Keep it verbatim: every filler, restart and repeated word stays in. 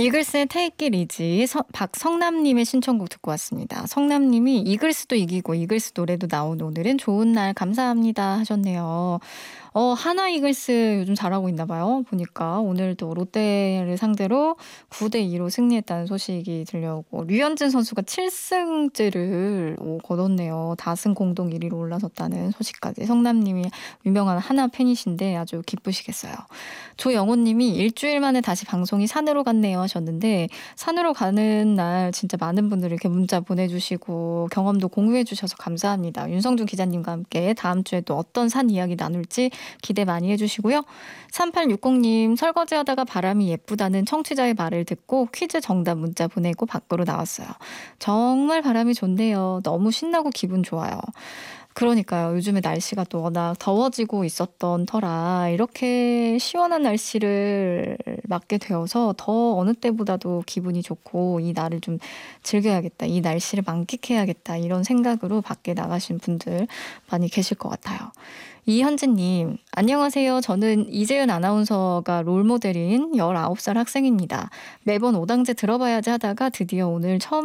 이글스의 Take it easy 서, 박성남님의 신청곡 듣고 왔습니다. 성남님이 이글스도 이기고 이글스 노래도 나온 오늘은 좋은 날 감사합니다 하셨네요. 어, 하나 이글스 요즘 잘하고 있나 봐요. 보니까 오늘도 롯데를 상대로 구 대 이로 승리했다는 소식이 들려오고 류현진 선수가 칠 승째를 오, 거뒀네요. 다승 공동 일 위로 올라섰다는 소식까지. 성남님이 유명한 하나 팬이신데 아주 기쁘시겠어요. 조영호님이 일주일 만에 다시 방송이 산으로 갔네요 하셨는데 산으로 가는 날 진짜 많은 분들이 이렇게 문자 보내주시고 경험도 공유해 주셔서 감사합니다. 윤성준 기자님과 함께 다음 주에 또 어떤 산 이야기 나눌지 기대 많이 해주시고요. 삼팔육공님 설거지하다가 바람이 예쁘다는 청취자의 말을 듣고 퀴즈 정답 문자 보내고 밖으로 나왔어요. 정말 바람이 좋네요. 너무 신나고 기분 좋아요. 그러니까요. 요즘에 날씨가 또 워낙 더워지고 있었던 터라 이렇게 시원한 날씨를 맞게 되어서 더 어느 때보다도 기분이 좋고 이 날을 좀 즐겨야겠다. 이 날씨를 만끽해야겠다. 이런 생각으로 밖에 나가신 분들 많이 계실 것 같아요. 이현진님, 안녕하세요. 저는 이재은 아나운서가 롤모델인 열아홉 살 학생입니다. 매번 오당제 들어봐야지 하다가 드디어 오늘 처음